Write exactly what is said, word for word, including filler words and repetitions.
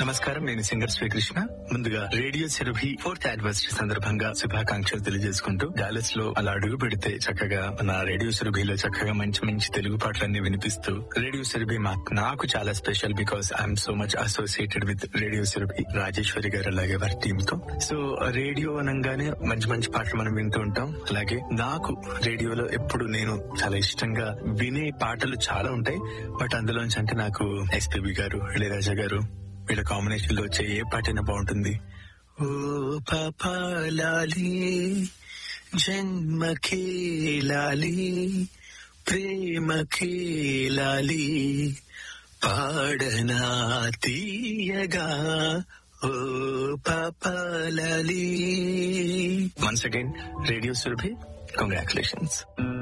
నమస్కారం, నేను సింగర్ శ్రీకృష్ణ. ముందుగా రేడియో సెరభి ఫోర్త్ యానివర్సరీ సందర్భంగా శుభాకాంక్షలు తెలియజేసుకుంటూ, డాలస్ లో అలా అడుగు పెడితే చక్కగా నా రేడియో సెరభిలో చక్కగా మంచి మంచి తెలుగు పాటలన్నీ వినిపిస్తూ, రేడియో సెరభి నాకు చాలా special because I'm so much associated with radio Surabhi, Rajeshwari గారు అలాగే వారి టీమ్ తో. సో రేడియో అనగానే మంచి మంచి పాటలు మనం వింటూ ఉంటాం. అలాగే నాకు రేడియోలో ఎప్పుడు నేను చాలా ఇష్టంగా వినే పాటలు చాలా ఉంటాయి. బట్ అందులోంచి అంటే నాకు ఎస్పీబీ గారు, ఇళయరాజా గారు వీళ్ళ కాంబినేషన్ లో వచ్చే ఏ పాటైనా బాగుంటుంది. ఓ పాపాలాలి జన్మకే లాలి ప్రేమకే లాలి పాడనా తీయగా ఓ పాపాలాలి. Once again radio Surabhi, congratulations.